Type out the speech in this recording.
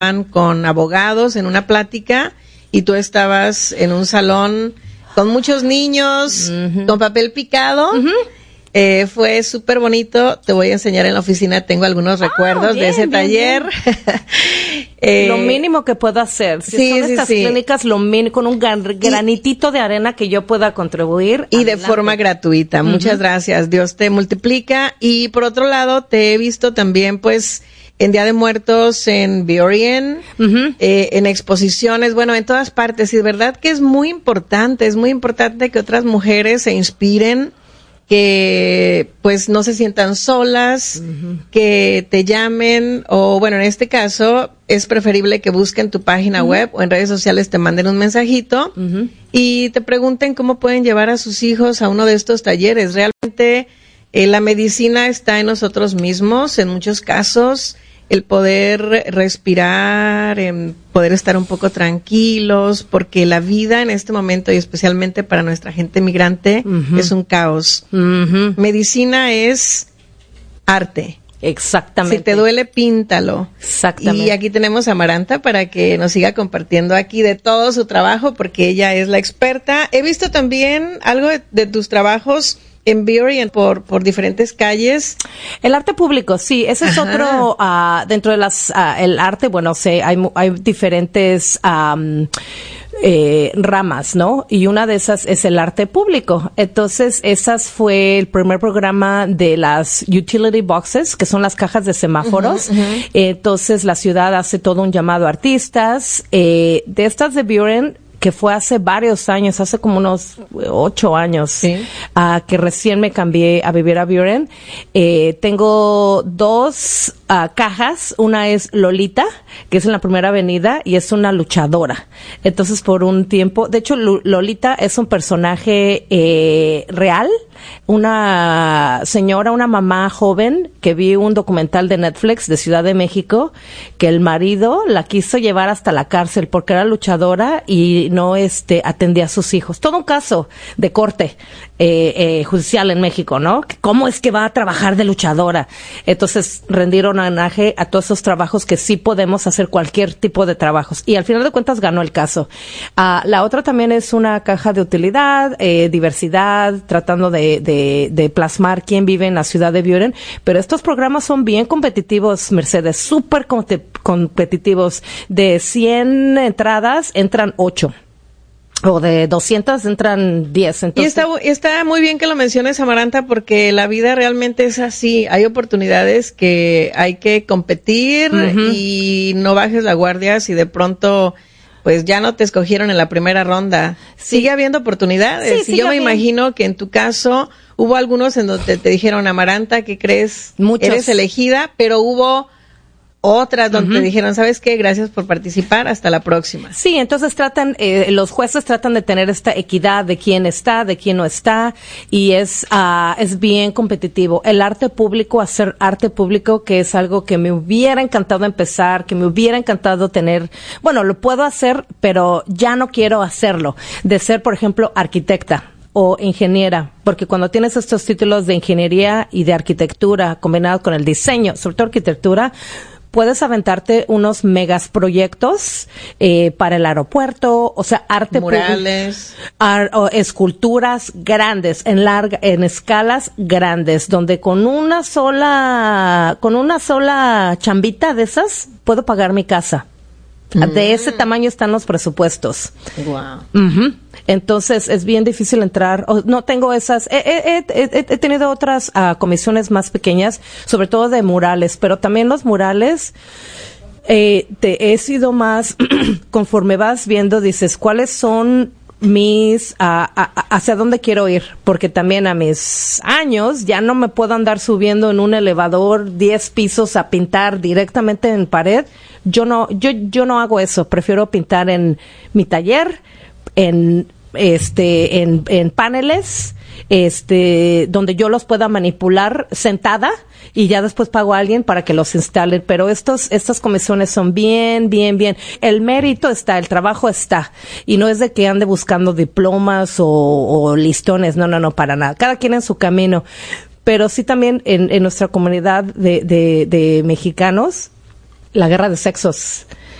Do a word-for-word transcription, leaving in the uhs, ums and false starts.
con abogados en una plática y tú estabas en un salón con muchos niños, uh-huh. con papel picado. Uh-huh. Eh, fue súper bonito. Te voy a enseñar en la oficina. Tengo algunos recuerdos oh, bien, de ese bien, taller. eh, lo mínimo que puedo hacer. Si sí, son sí, estas sí. clínicas, lo mínimo, con un gran, granitito de arena que yo pueda contribuir. Y adelante. De forma gratuita. Uh-huh. Muchas gracias. Dios te multiplica. Y por otro lado, te he visto también, pues, en Día de Muertos, en Burien, uh-huh. eh, en exposiciones, bueno, en todas partes. Y de verdad que es muy importante, es muy importante que otras mujeres se inspiren, que pues no se sientan solas, uh-huh. que te llamen, o bueno, en este caso es preferible que busquen tu página uh-huh. web o en redes sociales te manden un mensajito uh-huh. y te pregunten cómo pueden llevar a sus hijos a uno de estos talleres. Realmente eh, la medicina está en nosotros mismos, en muchos casos. El poder respirar, en poder estar un poco tranquilos, porque la vida en este momento, y especialmente para nuestra gente migrante, uh-huh. es un caos. Uh-huh. Medicina es arte. Exactamente. Si te duele, píntalo. Exactamente. Y aquí tenemos a Amaranta para que nos siga compartiendo aquí de todo su trabajo, porque ella es la experta. He visto también algo de, de tus trabajos en Burien por por diferentes calles. El arte público, sí, ese es Ajá. otro uh, dentro de las uh, el arte, bueno, sé, hay hay diferentes um, eh, ramas, ¿no? Y una de esas es el arte público. Entonces, esas fue el primer programa de las utility boxes, que son las cajas de semáforos. Uh-huh, uh-huh. Entonces, la ciudad hace todo un llamado a artistas. Eh, de estas de Burien, que fue hace varios años, hace como unos ocho años, sí. uh, que recién me cambié a vivir a Burien. Eh, tengo dos uh, cajas. Una es Lolita, que es en la primera avenida, y es una luchadora. Entonces, por un tiempo, de hecho, L- Lolita es un personaje eh, real, una señora, una mamá joven que vi un documental de Netflix de Ciudad de México, que el marido la quiso llevar hasta la cárcel porque era luchadora y no este atendía a sus hijos. Todo un caso de corte eh, eh, judicial en México, ¿no? ¿Cómo es que va a trabajar de luchadora? Entonces rendieron homenaje a todos esos trabajos que sí podemos hacer cualquier tipo de trabajos. Y al final de cuentas ganó el caso. Uh, la otra también es una caja de utilidad, eh, diversidad, tratando de De, de plasmar quién vive en la ciudad de Burien, pero estos programas son bien competitivos, Mercedes, súper competitivos. De cien entradas, entran ocho. O de doscientas entran diez. Entonces... Y está, está muy bien que lo menciones, Amaranta, porque la vida realmente es así. Hay oportunidades que hay que competir uh-huh. y no bajes la guardia si de pronto pues ya no te escogieron en la primera ronda. Sí. Sigue habiendo oportunidades. Sí, y yo me bien. imagino que en tu caso hubo algunos en donde te, te dijeron, Amaranta, ¿qué crees? Muchos. Eres elegida, pero hubo otras donde uh-huh. te dijeron, ¿sabes qué? Gracias por participar, hasta la próxima. Sí, entonces tratan, eh, los jueces tratan de tener esta equidad de quién está, de quién no está, y es, uh, es bien competitivo. El arte público, hacer arte público, que es algo que me hubiera encantado empezar, que me hubiera encantado tener, bueno, lo puedo hacer, pero ya no quiero hacerlo, de ser, por ejemplo, arquitecta o ingeniera, porque cuando tienes estos títulos de ingeniería y de arquitectura combinados con el diseño, sobre todo arquitectura, puedes aventarte unos megas proyectos eh, para el aeropuerto, o sea, arte murales, ar, o esculturas grandes, en larga, en escalas grandes, donde con una sola, con una sola chambita de esas puedo pagar mi casa. Mm. De ese tamaño están los presupuestos. Wow. Uh-huh. Entonces es bien difícil entrar. Oh, no tengo esas. He, he, he, he tenido otras uh, comisiones más pequeñas, sobre todo de murales, pero también los murales. Eh, te he sido más conforme vas viendo, dices cuáles son mis uh, a, a, hacia dónde quiero ir, porque también a mis años ya no me puedo andar subiendo en un elevador diez pisos a pintar directamente en pared. Yo no, yo, yo no hago eso. Prefiero pintar en mi taller, en, este, en, en paneles, este, donde yo los pueda manipular sentada y ya después pago a alguien para que los instale. Pero estos, estas comisiones son bien, bien, bien. El mérito está, el trabajo está. Y no es de que ande buscando diplomas o, o listones. No, no, no, para nada. Cada quien en su camino. Pero sí también en, en nuestra comunidad de, de, de mexicanos, la guerra de sexos